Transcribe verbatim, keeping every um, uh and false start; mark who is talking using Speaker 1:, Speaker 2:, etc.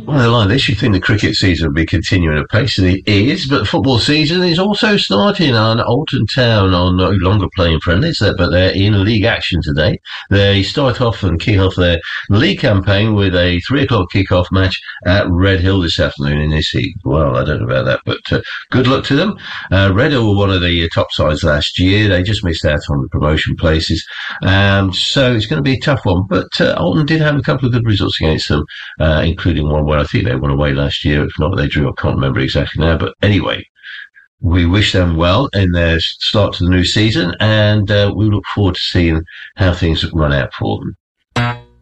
Speaker 1: Well, like this, you'd think the cricket season would be continuing at pace, and it is, but the football season is also starting on Alton Town on no longer playing friendlies, but they're in league action today. They start off and kick off their league campaign with a three o'clock kick-off match at Red Hill this afternoon in this heat. Well, I don't know about that, but uh, good luck to them. Uh, Red Hill were one of the uh, top sides last year. They just missed out on the promotion places, um, so it's going to be a tough one, but uh, Alton did have a couple of good results against them, uh, including one where I think they won away last year. If not, they drew. I can't remember exactly now. But anyway, we wish them well in their start to the new season, and uh, we look forward to seeing how things run out for them.